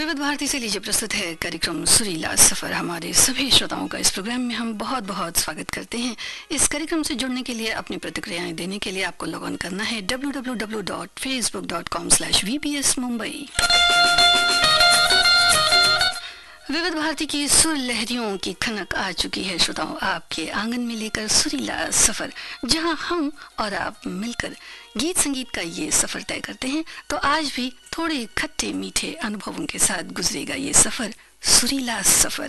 विविध भारती से लीजिए प्रस्तुत है कार्यक्रम सुरीला सफर। हमारे सभी श्रोताओं का इस प्रोग्राम में हम बहुत बहुत स्वागत करते हैं। इस कार्यक्रम से जुड़ने के लिए, अपनी प्रतिक्रियाएं देने के लिए आपको लॉग ऑन करना है www.facebook.com/vbsmumbai। विविध भारती की सुर लहरियों की खनक आ चुकी है श्रोताओं, आपके आंगन में लेकर सुरीला सफर, जहां हम और आप मिलकर गीत संगीत का ये सफर तय करते हैं। तो आज भी थोड़े खट्टे मीठे अनुभवों के साथ गुजरेगा ये सफर, सुरीला सफर।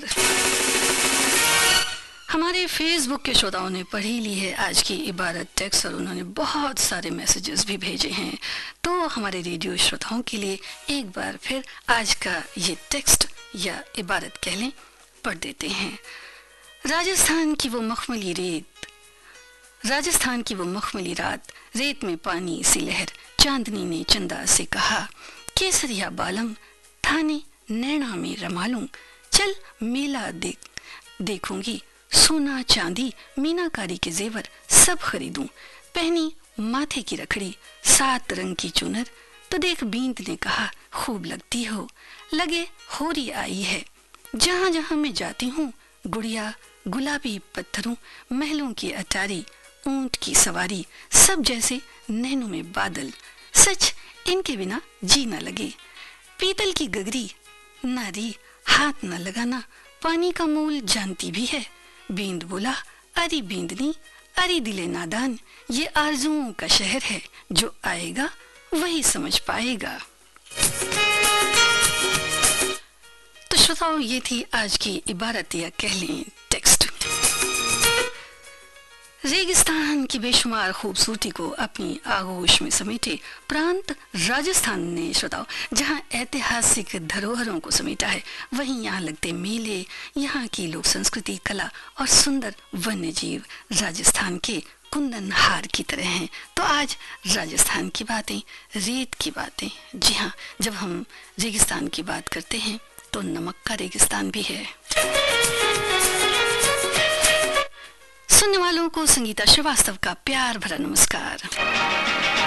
हमारे फेसबुक के श्रोताओं ने पढ़ी ली है आज की इबारत टेक्स्ट और उन्होंने बहुत सारे मैसेजेस भी भेजे हैं। तो हमारे रेडियो श्रोताओं के लिए एक बार फिर आज का ये टेक्स्ट या इबारत कह लें पढ़ देते हैं। राजस्थान की वो मखमली रात, रेत में पानी सी लहर, चांदनी ने चंदा से कहा, केसरिया बालम थाने नैना में रमालूं, चल मेला देखूंगी, सोना चांदी मीनाकारी के जेवर सब खरीदूं, पहनी माथे की रखड़ी 7 रंग की चुनर, तो देख बींद ने कहा, खूब लगती हो, लगे होरी आई है, जहां जहां मैं जाती हूँ, गुड़िया गुलाबी पत्थरों, महलों की अटारी, ऊंट की सवारी, सब जैसे नैनों में बादल, सच इनके बिना जी न लगे, पीतल की गगरी नारी, हाथ न लगाना, पानी का मूल जानती भी है। बींद बोला, अरे बींदनी, अरे दिले नादान, ये आरजुओं का शहर है, जो आएगा वही समझ पाएगा। तो श्रोताओं, ये थी आज की इबारत या कह लें टेक्स्ट। रेगिस्तान की बेशुमार खूबसूरती को अपनी आगोश में समेटे प्रांत राजस्थान ने श्रोताओं, जहां ऐतिहासिक धरोहरों को समेटा है, वहीं यहाँ लगते मेले, यहाँ की लोक संस्कृति, कला और सुंदर वन्य जीव राजस्थान के कुंदन हार की तरह हैं। तो आज राजस्थान की बातें, रेत की बातें। जी हाँ, जब हम रेगिस्तान की बात करते हैं तो नमक का रेगिस्तान भी है। सुनने वालों को संगीता श्रीवास्तव का प्यार भरा नमस्कार।